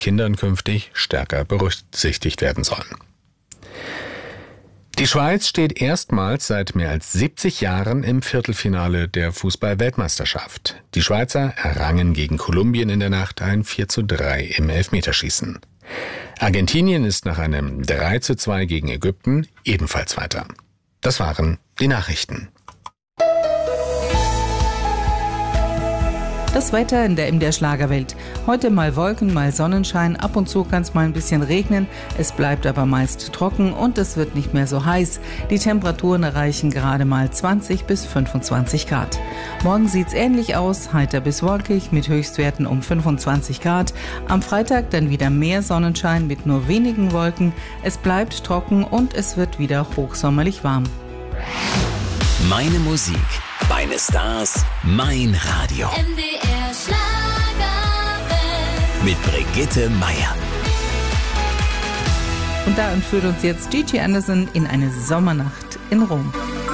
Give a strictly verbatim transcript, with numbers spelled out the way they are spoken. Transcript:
Kindern künftig stärker berücksichtigt werden sollen. Die Schweiz steht erstmals seit mehr als siebzig Jahren im Viertelfinale der Fußball-Weltmeisterschaft. Die Schweizer errangen gegen Kolumbien in der Nacht ein vier zu drei im Elfmeterschießen. Argentinien ist nach einem drei zu zwei gegen Ägypten ebenfalls weiter. Das waren die Nachrichten. Das Wetter in der M D R Schlagerwelt. Heute mal Wolken, mal Sonnenschein, ab und zu kann es mal ein bisschen regnen. Es bleibt aber meist trocken und es wird nicht mehr so heiß. Die Temperaturen erreichen gerade mal zwanzig bis fünfundzwanzig Grad. Morgen sieht's ähnlich aus, heiter bis wolkig mit Höchstwerten um fünfundzwanzig Grad. Am Freitag dann wieder mehr Sonnenschein mit nur wenigen Wolken. Es bleibt trocken und es wird wieder hochsommerlich warm. Meine Musik, meine Stars, mein Radio. M D R Schlagerwelt. Mit Brigitte Meier. Und da entführt uns jetzt Gigi Anderson in eine Sommernacht in Rom.